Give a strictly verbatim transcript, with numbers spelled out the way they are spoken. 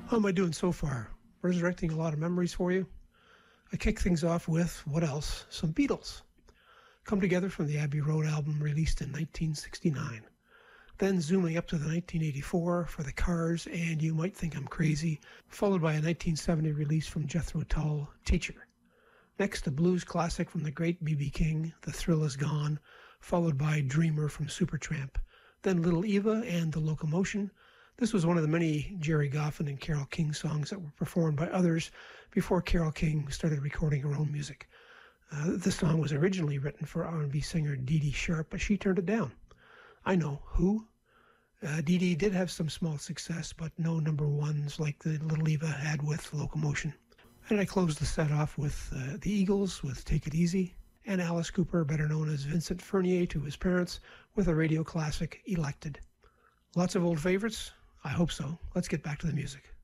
How am I doing so far? Resurrecting a lot of memories for you? I kick things off with, what else? Some Beatles. Come Together from the Abbey Road album released in nineteen sixty-nine. Then zooming up to the nineteen eighty-four for the Cars and You Might Think I'm Crazy, followed by a nineteen seventy release from Jethro Tull, Teacher. Next, a blues classic from the great B B King, The Thrill Is Gone, followed by Dreamer from Supertramp. Then Little Eva and The Locomotion. This was one of the many Jerry Goffin and Carole King songs that were performed by others before Carole King started recording her own music. Uh, this song was originally written for R and B singer Dee Dee Sharp, but she turned it down. I know, who? Uh, Dee Dee did have some small success, but no number ones like the Little Eva had with Locomotion. And I closed the set off with uh, the Eagles with Take It Easy, and Alice Cooper, better known as Vincent Furnier to his parents, with a radio classic, Elected. Lots of old favorites? I hope so. Let's get back to the music.